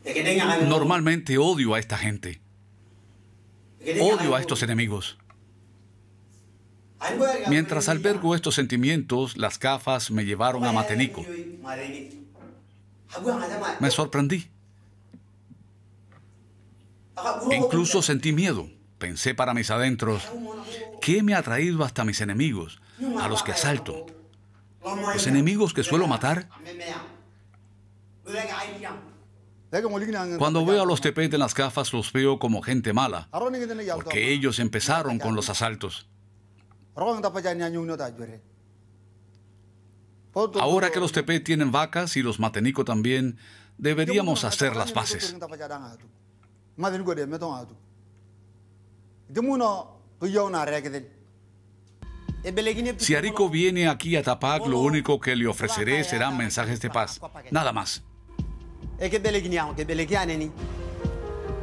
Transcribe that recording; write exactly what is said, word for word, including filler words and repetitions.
Normalmente odio a esta gente. Odio a estos enemigos. Mientras albergo estos sentimientos, las gafas me llevaron a Matenico. Me sorprendí. Incluso sentí miedo. Pensé para mis adentros, ¿qué me ha traído hasta mis enemigos, a los que asalto? ¿Los enemigos que suelo matar? Cuando veo a los Tepet en las gafas, los veo como gente mala, porque ellos empezaron con los asaltos. Ahora que los Tepet tienen vacas y los Matenico también, deberíamos hacer las paces. Si Arico viene aquí a Tapac, lo único que le ofreceré serán mensajes de paz. Nada más.